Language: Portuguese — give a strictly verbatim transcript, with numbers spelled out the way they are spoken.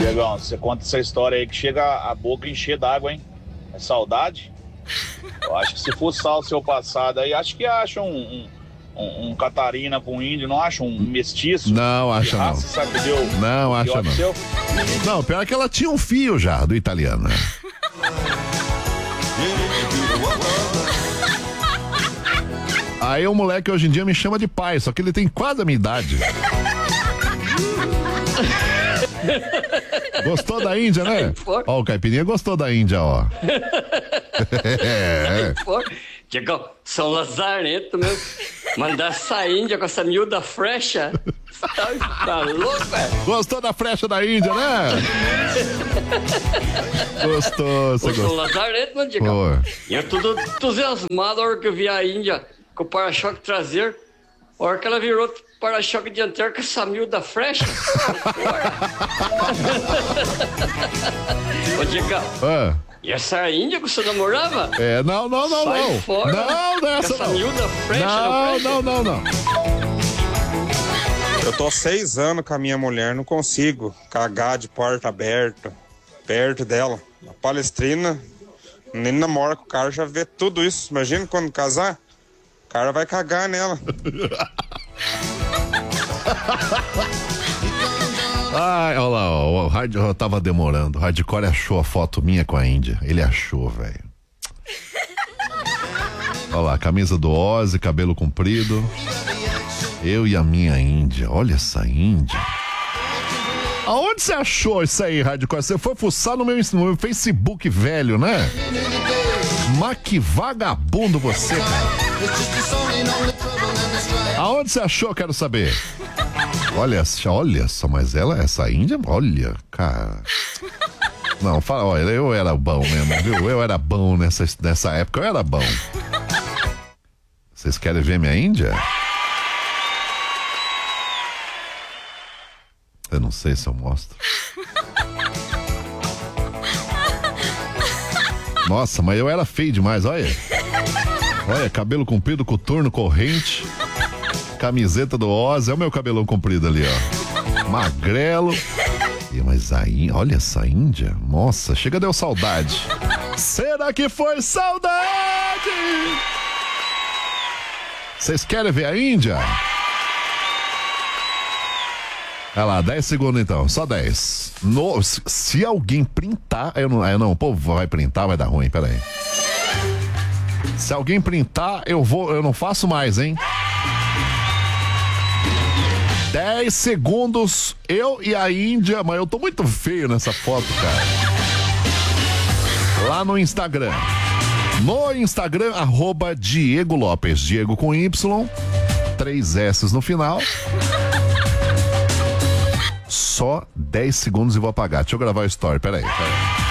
Diegão, você conta essa história aí que chega a boca encher d'água, hein? É saudade? Eu acho que se fuçar o seu passado aí, acho que acha um, um, um, um Catarina com índio, não acha um mestiço? Não, acha não. Sabe, deu, não, acha não. Seu? Não, pior é que ela tinha um fio já do italiano, né? Aí o moleque hoje em dia me chama de pai, só que ele tem quase a minha idade. Gostou da Índia, né? Ó, o Caipirinha gostou da Índia, ó. É. Diego, São Lazarento mesmo. Mandar essa Índia com essa miúda frecha. Tá louco, velho? Gostou da frecha da Índia, né? Gostou, você gostou. São Lazarento, né, Diego? E eu tudo entusiasmado a hora que eu vi a Índia com o para-choque traseiro. A hora que ela virou para-choque dianteiro com essa miúda frecha. Ô, Diego. Ah. E essa Índia que você namorava? É, não, não, não, Sai não. Fora, não, não é essa essa não. miúda frecha, não, não, não, não. Eu tô há seis anos com a minha mulher, não consigo cagar de porta aberta, perto dela. Na Palestrina, nem namora com o cara, já vê tudo isso. Imagina quando casar, o cara vai cagar nela. Ai, olha lá, ó, o hard, eu tava demorando. O Hardcore achou a foto minha com a Índia. Ele achou, velho. Olha lá, camisa do Ozzy, cabelo comprido. Eu e a minha Índia. Olha essa Índia. Aonde você achou isso aí, Hardcore? Você foi fuçar no meu, no meu Facebook velho, né? Mas que vagabundo você, cara. Aonde você achou, quero saber. Olha, olha só, mas ela, essa Índia, olha, cara. Não, fala, olha, eu era bom mesmo, viu? Eu era bom nessa, nessa época, eu era bom. Vocês querem ver minha Índia? Eu não sei se eu mostro. Nossa, mas eu era feio demais, olha. Olha, cabelo comprido, coturno, corrente. Camiseta do Ozzy, é o meu cabelão comprido ali, ó. Magrelo. E, mas aí, olha essa Índia. Nossa, chega, deu saudade. Será que foi saudade? Vocês querem ver a Índia? Olha lá, dez segundos então, só dez. No, se alguém printar, eu não, eu não, o povo vai printar, vai dar ruim, peraí. Se alguém printar, eu vou, eu não faço mais, hein? dez segundos, eu e a Índia, mas eu tô muito feio nessa foto, cara. Lá no Instagram. No Instagram, arroba Diego Lopes. Diego com Y, três S no final. Só dez segundos e vou apagar. Deixa eu gravar o story, peraí, peraí.